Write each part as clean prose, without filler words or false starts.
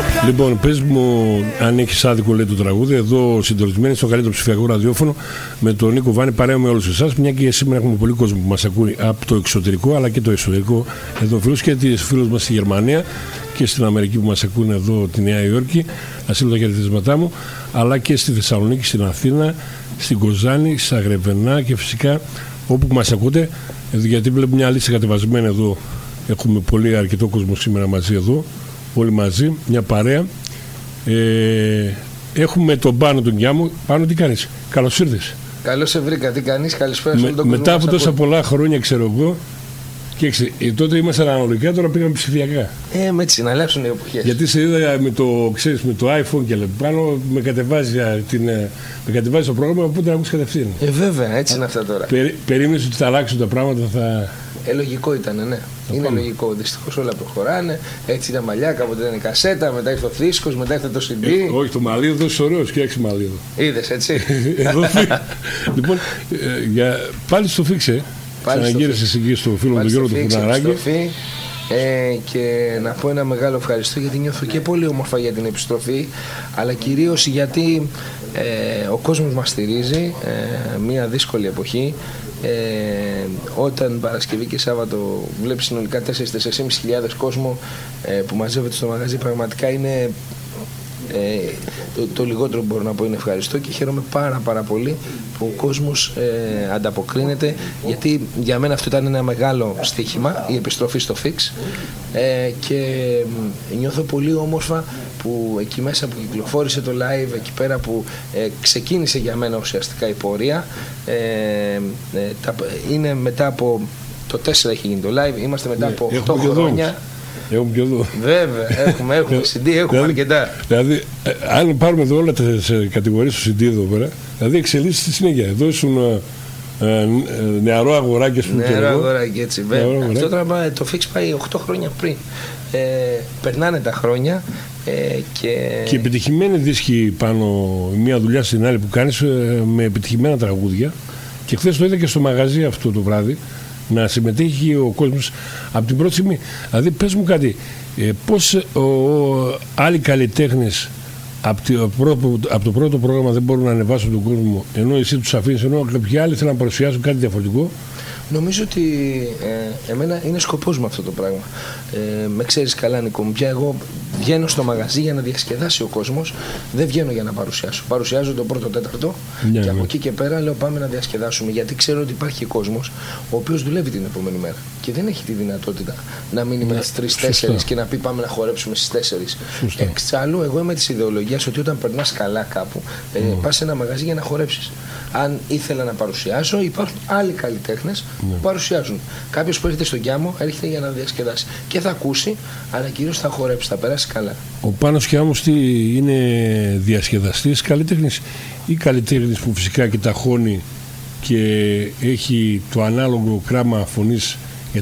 Λοιπόν, πες μου αν έχεις άδικο, λέει το τραγούδι. Εδώ συντονισμένοι στο καλύτερο ψηφιακό ραδιόφωνο με τον Νίκο Βάνη, παρέα με όλους εσάς. Μια και σήμερα έχουμε πολύ κόσμο που μας ακούει από το εξωτερικό αλλά και το εσωτερικό εδώ φίλους, και τις φίλους μας στη Γερμανία και στην Αμερική που μας ακούνε εδώ τη Νέα Υόρκη. Να στείλω τα χαιρετίσματά μου, αλλά και στη Θεσσαλονίκη, στην Αθήνα, στην Κοζάνη, στα Γρεβενά και φυσικά όπου μας ακούτε. Γιατί βλέπω μια λίστα κατεβασμένη εδώ. Έχουμε πολύ αρκετό κόσμο σήμερα μαζί εδώ. Όλοι μαζί, μια παρέα. Έχουμε τον Πάνο τον Γιάμο. Πάνο, τι κάνεις? Καλώς ήρθες. Καλώς σε βρήκα, τι κάνεις? Καλησπέρα σε όλο τον κόσμο. Μετά από τόσα πολλά χρόνια, ξέρω εγώ, και τότε ήμασταν αναλογικά, τώρα πήγαμε ψηφιακά. Έτσι, να αλλάξουν οι εποχές. Γιατί σε είδα με το iPhone και πάνω, με κατεβάζει το πρόγραμμα, οπότε να ακούς κατευθείαν. Βέβαια, έτσι είναι αυτά τώρα. Περίμενες ότι θα αλλάξουν τα πράγματα, λογικό ήταν, ναι. Είναι λογικό. Δυστυχώς όλα προχωράνε. Έτσι ήταν μαλλιά, κάποτε ήταν η κασέτα, μετά ήρθε ο δίσκος, μετά ήρθε το CD. Όχι, το μαλλίδο είναι ωραίο, φτιάξει μαλλίδο. Είδες, έτσι. Λοιπόν, πάλι στο φίξε. Ξαναγύρισες εκεί στο φίλο μου τον Γιώργο του Φουναράκη. Και να πω ένα μεγάλο ευχαριστώ, γιατί νιώθω και πολύ όμορφα για την επιστροφή, αλλά κυρίως γιατί ο κόσμος μας στηρίζει μια δύσκολη εποχή. Όταν Παρασκευή και Σάββατο βλέπεις συνολικά 4.000-4.500 κόσμο που μαζεύεται στο μαγαζί, πραγματικά είναι το λιγότερο που μπορώ να πω είναι ευχαριστώ, και χαίρομαι πάρα πολύ που ο κόσμος ανταποκρίνεται, γιατί για μένα αυτό ήταν ένα μεγάλο στοίχημα, η επιστροφή στο Fix, και νιώθω πολύ όμορφα που εκεί μέσα που κυκλοφόρησε το live, εκεί πέρα που ξεκίνησε για μένα ουσιαστικά η πορεία, είναι μετά από το 4 έχει γίνει το live, είμαστε μετά από 8 χρόνια. Έχουμε και εδώ. Βέβαια, έχουμε CD, έχουμε αρκετά. Δηλαδή, αν πάρουμε εδώ όλα τις κατηγορίες του CD εδώ πέρα, δηλαδή εξελίσσεις στη συνέχεια. Εδώ ήσουν νεαρό αγοράκι, ας πούμε. Νεαρό αγοράκι, έτσι. Βέβαια. Αυτό τώρα το Fix πάει 8 χρόνια πριν. Περνάνε τα χρόνια και επιτυχημένη δίσκη πάνω, μια δουλειά στην άλλη που κάνεις με επιτυχημένα τραγούδια. Και χθες το είδα και στο μαγαζί αυτό το βράδυ, να συμμετέχει ο κόσμος από την πρώτη στιγμή. Δηλαδή, πες μου κάτι, πώς άλλοι καλλιτέχνες από το πρώτο πρόγραμμα δεν μπορούν να ανεβάσουν τον κόσμο, ενώ εσύ τους αφήνεις, ενώ κάποιοι άλλοι θέλουν να παρουσιάσουν κάτι διαφορετικό? Νομίζω ότι εμένα είναι σκοπός μου αυτό το πράγμα. Με ξέρεις καλά, Νίκο μου, πια εγώ βγαίνω στο μαγαζί για να διασκεδάσει ο κόσμος, δεν βγαίνω για να παρουσιάσω. Παρουσιάζω το πρώτο τέταρτο και από εκεί και πέρα λέω πάμε να διασκεδάσουμε, γιατί ξέρω ότι υπάρχει κόσμος ο οποίος δουλεύει την επόμενη μέρα και δεν έχει τη δυνατότητα να μείνει μέχρι τις 3-4 και να πει πάμε να χορέψουμε στις 4. Εξάλλου, εγώ είμαι της ιδεολογίας ότι όταν περνάς καλά κάπου, πας σε ένα μαγαζί για να χορέψεις. Αν ήθελα να παρουσιάσω, υπάρχουν άλλοι καλλιτέχνες που παρουσιάζουν. Κάποιος που έρχεται στον Γιάμο έρχεται για να διασκεδάσει και θα ακούσει, αλλά κυρίως θα χορέψει, θα περάσει καλά. Ο Πάνος Γιάμος τι είναι, διασκεδαστής, καλλιτέχνης ή καλλιτέχνης που φυσικά και ταχώνει και έχει το ανάλογο κράμα φωνής?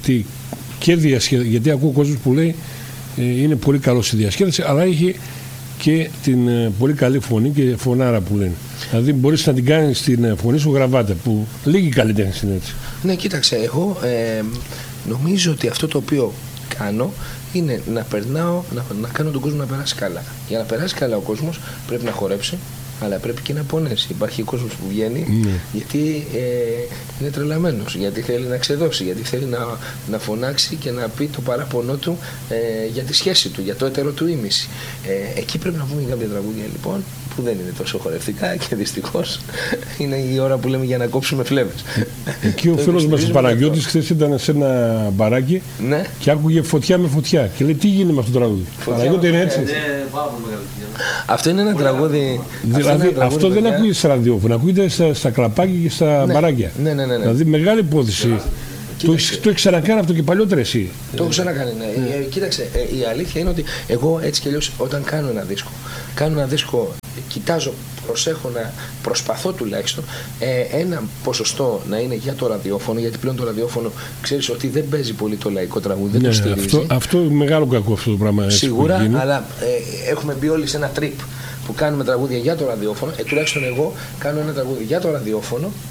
Γιατί ακούω κόσμος που λέει είναι πολύ καλό στη διασκέδαση, αλλά έχει και την πολύ καλή φωνή και φωνάρα που λένε. Δηλαδή μπορείς να την κάνεις την φωνή σου γραβάτα, που λίγοι καλλιτέχνες είναι έτσι. Ναι, κοίταξε, εγώ νομίζω ότι αυτό το οποίο κάνω είναι να περνάω, να κάνω τον κόσμο να περάσει καλά. Για να περάσει καλά ο κόσμος πρέπει να χορέψει, αλλά πρέπει και να πονέσει. Υπάρχει κόσμος που βγαίνει γιατί είναι τρελαμένος, γιατί θέλει να ξεδώσει, γιατί θέλει να φωνάξει και να πει το παράπονό του για τη σχέση του, για το έτερο του ήμιση. Εκεί πρέπει να πούμε κάποια τραγούδια λοιπόν που δεν είναι τόσο χορευτικά και δυστυχώς είναι η ώρα που λέμε για να κόψουμε φλέβες. Εκεί ο φίλος μας ο Παναγιώτης χθες ήταν σε ένα μπαράκι και άκουγε φωτιά με φωτιά και λέει τι γίνεται με αυτό το τραγούδι. Παναγιώτη, είναι έτσι? Αυτό είναι ένα τραγούδι. Δηλαδή αυτό δεν ακούγεται στα ραδιόφωνα, ακούγεται στα κλαπάκια και στα μπαράκια. Ναι. Δηλαδή μεγάλη υπόθεση. Το έχει ξανακάνει αυτό και παλιότερα εσύ? Το έχω ξανακάνει, ναι. Κοίταξε, η αλήθεια είναι ότι εγώ έτσι κι αλλιώς όταν κάνω ένα δίσκο, κοιτάζω, προσέχω να προσπαθώ τουλάχιστον ένα ποσοστό να είναι για το ραδιόφωνο, γιατί πλέον το ραδιόφωνο ξέρεις ότι δεν παίζει πολύ το λαϊκό τραγούδι, δεν το στηρίζει. Αυτό είναι μεγάλο κακό αυτό το πράγμα. Σίγουρα, αλλά έχουμε μπει όλοι σε ένα trip που κάνουμε τραγούδια για το ραδιόφωνο. Τουλάχιστον εγώ κάνω ένα τραγούδι για το ραδιόφωνο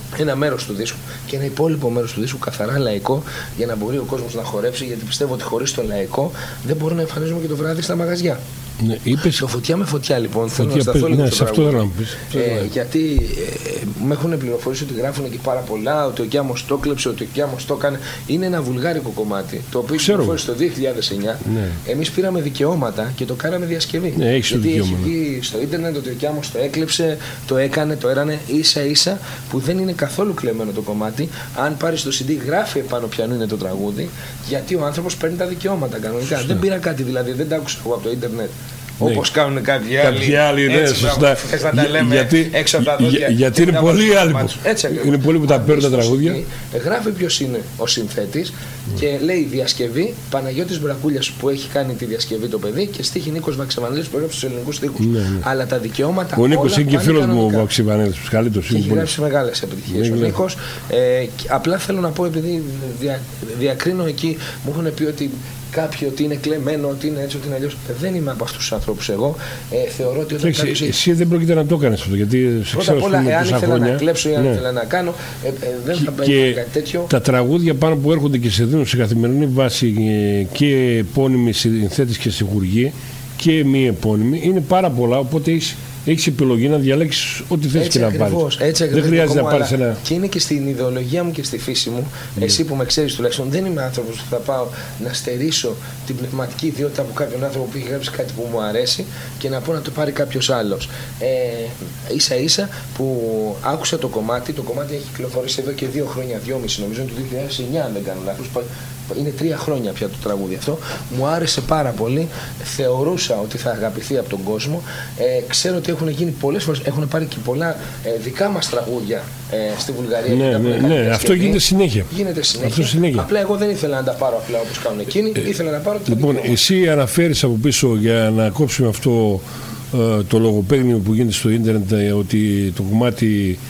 ένα μέρος του δίσκου και ένα υπόλοιπο μέρος του δίσκου καθαρά λαϊκό, για να μπορεί ο κόσμος να χορέψει, γιατί πιστεύω ότι χωρίς το λαϊκό δεν μπορούν να εμφανίζουμε και το βράδυ στα μαγαζιά. Ναι, το Φωτιά με Φωτιά, λοιπόν, θέλω να σταθώ λίγο στο τραγούδι. Γιατί με έχουν πληροφορήσει ότι γράφουν εκεί πάρα πολλά, ότι ο Κιάμος το κλέψε, ότι ο Κιάμος το έκανε. Είναι ένα βουλγάρικο κομμάτι, το οποίο κυκλοφόρησε το 2009. Ναι. Εμείς πήραμε δικαιώματα και το κάναμε διασκευή. Ναι, γιατί έχει βγει στο ίντερνετ ότι ο Κιάμος το έκλεψε, το έκανε, το έρανε ίσα-ίσα, που δεν είναι καθόλου κλεμμένο το κομμάτι. Αν πάρεις το CD, γράφει επάνω ποιανού είναι το τραγούδι, γιατί ο άνθρωπος παίρνει τα δικαιώματα κανονικά. Δεν πήρα κάτι δηλαδή, δεν τα άκουσα εγώ από το ίντερνετ. Όπως κάνουν κάποιοι άλλοι. Ναι, σωστά. Γιατί είναι πολλοί άλλοι είναι πολλοί που τα παίρνουν τα τραγούδια. Γράφει ποιος είναι ο συνθέτης και λέει διασκευή Παναγιώτης Μπρακούλιας, που έχει κάνει τη διασκευή το παιδί, και στίχη Νίκος Βαξιβανέλης που έγραψε στους ελληνικούς στίχους. Αλλά τα δικαιώματα. Ο Νίκος είναι και φίλος μου ο Βαξιβανέλης. Έχει γράψει μεγάλες επιτυχίες ο Νίκος. Απλά θέλω να πω, επειδή διακρίνω εκεί, μου έχουν πει ότι κάποιοι ότι είναι κλεμμένο, ότι είναι έτσι, ότι είναι αλλιώς. Δεν είμαι από αυτούς τους ανθρώπους εγώ. Θεωρώ ότι όταν κάποιος... Εσύ δεν πρόκειται να το κάνεις αυτό, γιατί σε ξέρω πρώτα απ' όλα, εάν ήθελα να κλέψω ή αν ήθελα να κάνω, δεν θα παίρνει κάτι τέτοιο. Τα τραγούδια πάνω που έρχονται και σε δίνουν σε καθημερινή βάση και επώνυμοι συνθέτες και συγχουργοί και μη επώνυμοι, είναι πάρα πολλά, οπότε έχεις επιλογή να διαλέξεις ό,τι θες και να πάρεις. Δεν χρειάζεται να πάρεις ένα. Και είναι και στην ιδεολογία μου και στη φύση μου. Εσύ που με ξέρεις τουλάχιστον, δεν είμαι άνθρωπος που θα πάω να στερήσω την πνευματική ιδιότητα από κάποιον άνθρωπο που έχει γράψει κάτι που μου αρέσει και να πω να το πάρει κάποιος άλλος. Ίσα-ίσα που άκουσα το κομμάτι έχει κυκλοφορήσει εδώ και 2 χρόνια, 2,5 νομίζω, το 2009 αν δεν κάνω λάθος. Είναι 3 χρόνια πια το τραγούδι αυτό. Μου άρεσε πάρα πολύ. Θεωρούσα ότι θα αγαπηθεί από τον κόσμο. Ξέρω ότι έχουν γίνει πολλές φορές, έχουν πάρει και πολλά δικά μας τραγούδια στη Βουλγαρία. Ναι, αυτό γίνεται συνέχεια. Συνέχεια. Απλά εγώ δεν ήθελα να τα πάρω απλά όπως κάνουν εκείνοι. Ήθελα να πάρω το λοιπόν, εσύ αναφέρεις από πίσω, για να κόψουμε αυτό το λογοπαίγνιο που γίνεται στο ίντερνετ, ότι το κομμάτι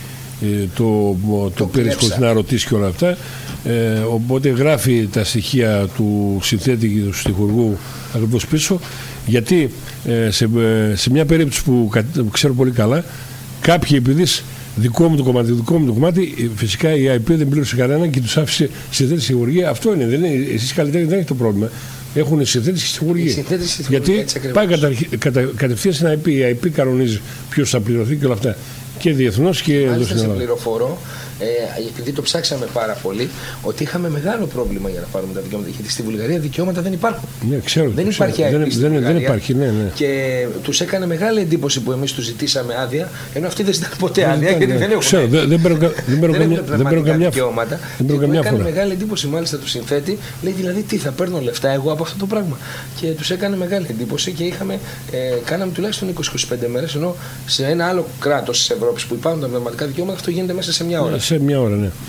το πήρες χωρίς να ρωτήσεις και όλα αυτά. Οπότε γράφει τα στοιχεία του συνθέτη και του στιχουργού ακριβώς πίσω, γιατί σε μια περίπτωση που ξέρω πολύ καλά, κάποιοι επειδή δικό μου το κομμάτι, φυσικά η IP δεν πλήρωσε κανέναν και τους άφησε συνθέτες στιχουργία. Αυτό είναι, δεν είναι, εσείς καλλιτέχνες δεν έχετε το πρόβλημα. Έχουν συνθέτες και στιχουργία. Γιατί πάει κατευθείαν στην IP, η IP κανονίζει ποιος θα πληρωθεί και όλα αυτά. Και διεθνώς και εδώ στην Ελλάδα. Πληροφορώ, επειδή το ψάξαμε πάρα πολύ, ότι είχαμε μεγάλο πρόβλημα για να πάρουμε τα δικαιώματα. Γιατί στη Βουλγαρία δικαιώματα δεν υπάρχουν. Ναι, ξέρω. Δεν υπάρχει δεν υπάρχει, ναι. Και τους έκανε μεγάλη εντύπωση που εμείς τους ζητήσαμε άδεια, ενώ αυτοί δεν ζητάνε ποτέ άδεια, γιατί δεν έχουν. Ξέρω, δεν παίρνω καμιά δικαιώματα. Και μου έκανε μεγάλη εντύπωση μάλιστα του συνθέτη, λέει δηλαδή τι θα παίρνω λεφτά εγώ από αυτό το πράγμα. Και τους έκανε μεγάλη εντύπωση και κάναμε τουλάχιστον 20-25 μέρες, ενώ σε ένα άλλο κράτος της Ευρώπης που υπάρχουν τα πνευματικά δικαιώματα αυτό γίνεται μέσα σε μια ώρα. Σε μια ώρα, ναι.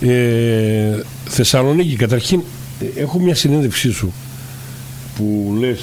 Θεσσαλονίκη, καταρχήν, έχω μια συνέντευξή σου που λες,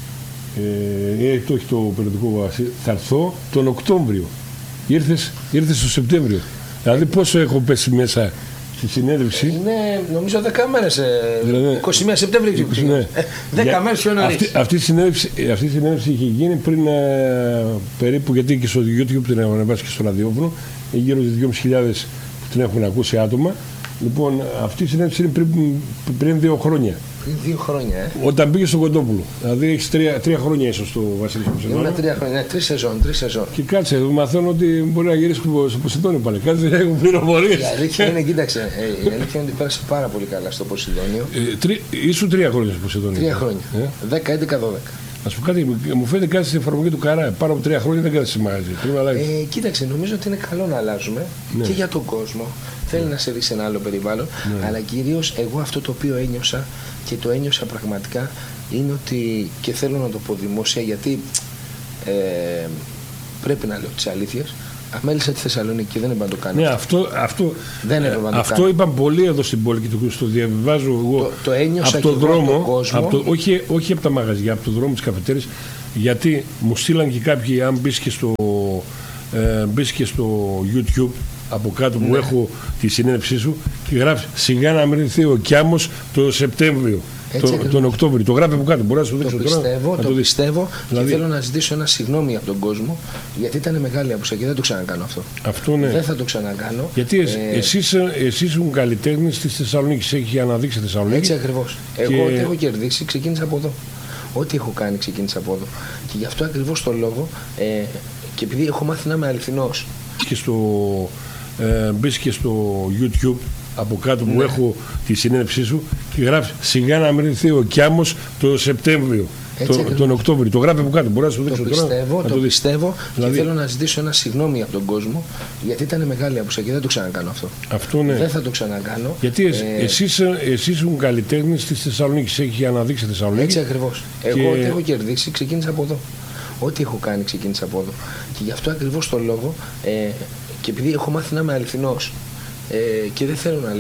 το έχει το περιοδικό, θα έρθω τον Οκτώβριο. Ήρθες το Σεπτέμβριο. Δηλαδή πόσο έχω πέσει μέσα στη συνέντευξη. Είναι νομίζω 10 μέρες, 21 Σεπτέμβριο. 10 μέρες πιο νωρίς. Αυτή η συνέντευξη είχε γίνει πριν περίπου, γιατί και στο YouTube την έχουν ανεβάσει και στο ραδιόφωνο, γύρω στις 2.500 που την έχουν ακούσει άτομα. Λοιπόν, αυτή η συνέντευξη είναι πριν 2 χρόνια. Πριν 2 χρόνια, Όταν πήγε στον Κοντόπουλο. Δηλαδή έχεις 3 χρόνια ίσως στο Βασίλη Ποσειδώνη. Ήμουν 3 χρόνια, 3 σεζόν. Και κάτσε, μαθαίνω ότι μπορεί να γυρίσει στο Ποσειδώνη πάλι. Κάτσε, έχουν πληροφορίες. Η αλήθεια είναι, κοίταξε, η αλήθεια είναι ότι πέρασε πάρα πολύ καλά στο Ποσειδώνιο. Ήσουν 3 χρόνια στο Ποσειδώνη. 3 χρόνια. 10, 11, 12. Α πούμε κάτι, μου φαίνεται κάτι στην εφαρμογή του Καρά. Πάνω από 3 χρόνια δεν κάθεσαι μαγαζί. Κοίταξε, νομίζω ότι είναι καλό να αλλάζουμε και για τον κόσμο. Θέλει να σε δει σε ένα άλλο περιβάλλον. Αλλά κυρίως εγώ αυτό το οποίο ένιωσα και το ένιωσα πραγματικά είναι ότι, και θέλω να το πω δημόσια, γιατί πρέπει να λέω τις αλήθειες. Αμέλησα τη Θεσσαλονίκη, δεν έπρεπε να το κάνω. Ναι, αυτό είπαν πολλοί εδώ στην πόλη και το διαβιβάζω εγώ. Το ένιωσα από τον δρόμο, όχι από τα μαγαζιά, από τον δρόμο της καφετέρης, γιατί μου στείλαν και κάποιοι, αν μπεις και στο YouTube, από κάτω που έχω τη συνέντευξή σου και γράφει σιγά να μυρθεί ο Κιάμος το Σεπτέμβριο. Τον Οκτώβριο. Το γράφει από κάτω. Μπορεί να σου δείξω τώρα. Το πιστεύω δηλαδή... και θέλω να ζητήσω ένα συγγνώμη από τον κόσμο, γιατί ήταν μεγάλη απουσία και δεν το ξανακάνω αυτό. Αυτό ναι. Δεν θα το ξανακάνω. Γιατί εσείς ήσουν καλλιτέχνης της Θεσσαλονίκης, έχει αναδείξει Θεσσαλονίκη. Έτσι ακριβώς. Εγώ ό,τι έχω κερδίσει ξεκίνησα από εδώ. Ό,τι έχω κάνει ξεκίνησα από εδώ. Και γι' αυτό ακριβώς το λόγο και επειδή έχω μάθει να είμαι αληθινός. Και μπεις και στο YouTube από κάτω που έχω τη συνέντευξή σου και γράφει σιγά να μυρθεί ο Κιάμος το Σεπτέμβριο. Τον Οκτώβριο. Το γράφει από κάτω. Μπορεί να σου δείξω τώρα. Το πιστεύω δηλαδή... και θέλω να ζητήσω ένα συγγνώμη από τον κόσμο, γιατί ήταν μεγάλη απουσία και δεν το ξανακάνω αυτό. Αυτό ναι. Δεν θα το ξανακάνω. Γιατί εσείς ήσουν καλλιτέχνης της Θεσσαλονίκης, έχει αναδείξει Θεσσαλονίκη. Έτσι ακριβώς. Εγώ ό,τι έχω κερδίσει ξεκίνησα από εδώ. Ό,τι έχω κάνει ξεκίνησα από εδώ. Και γι' αυτό ακριβώς το λόγο και επειδή έχω μάθει να είμαι αληθινός και δεν θέλω να